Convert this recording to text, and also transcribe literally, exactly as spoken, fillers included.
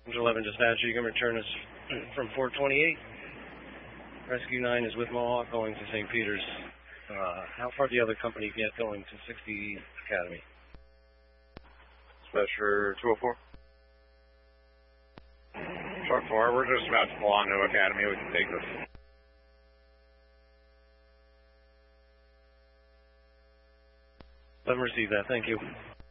eleven dispatch, you can return us from four twenty-eight. Rescue nine is with Mohawk going to Saint Peter's. Uh, how far did the other company get going to sixty Academy? Dispatcher two oh four. Truck four, we're just about to pull on to Academy. We can take this. Let them receive that. Thank you.